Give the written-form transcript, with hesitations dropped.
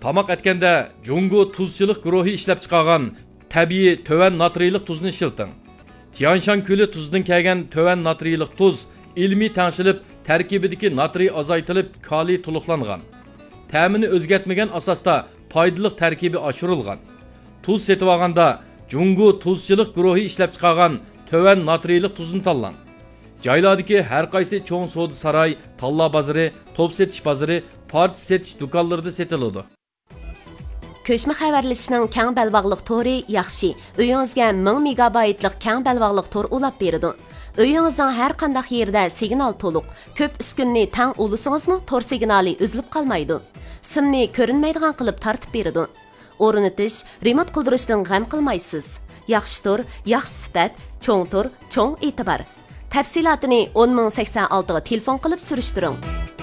Tamoq etkanda Jungo tuzchilik guruhi ishlab chiqargan tabiiy töven natriylik tuzni ishilting. Tianshan ko'li tuzidan kelgan töven natriylik tuz ilmiy tangshilib, tarkibidagi natriy azaytilib, kaliy to'liqlangan. Ta'mini o'zgartmagan asosda foydali tarkibi oshirilgan. Tuz setib olganda Jungo tuzchilik guruhi ishlab chiqargan töven natriylik tuzni tanlang. Joylardagi har qaysi cho'ng savdo saroy, talla bozori, top setish bozori, parcha setish do'konlarida setiladi. Ko'chma xabarlashishning keng balvoqliq to'ri yaxshi. Uyingizga 1000 megabaytlik keng balvoqliq to'r ulab beradi. Uyingizning har qanday yerda signal to'liq. Ko'p uskunni tang ulusingizmi to'r signali uzilib qolmaydi. Simni ko'rinmaydigan qilib tartib beradi. O'rnatish, remont qildirishdan g'am qilmaysiz. Yaxshi to'r, yaxshi sifat, cho'ng to'r, cho'ng e'tibor. Tafsilotini 10086 ga telefon qilib surishtiring.